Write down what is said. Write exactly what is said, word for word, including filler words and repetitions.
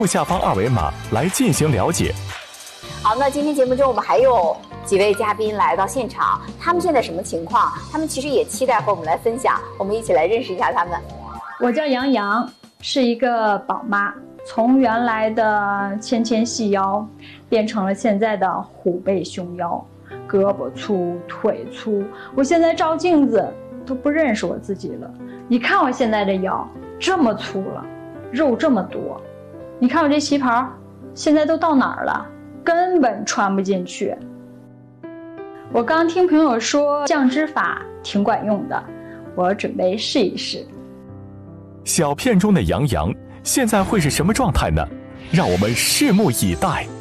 下方二维码来进行了解。 好，那今天节目中我们还有几位嘉宾来到现场，他们现在什么情况？他们其实也期待和我们来分享，我们一起来认识一下他们。 我叫杨洋，是一个宝妈，从原来的纤纤细腰变成了现在的虎背熊腰，胳膊粗腿粗，我现在照镜子都不认识我自己了。你看我现在这腰这么粗了，肉这么多，你看我这旗袍现在都到哪儿了，根本穿不进去。我刚听朋友说降脂法挺管用的，我准备试一试。 小片中的杨洋现在会是什么状态呢？让我们拭目以待。